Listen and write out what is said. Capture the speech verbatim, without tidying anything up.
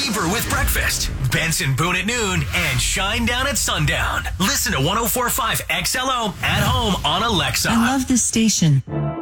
Beaver with breakfast, Benson Boone at noon, and Shine Down at sundown. Listen to one oh four point five X L O at home on Alexa. I love this station.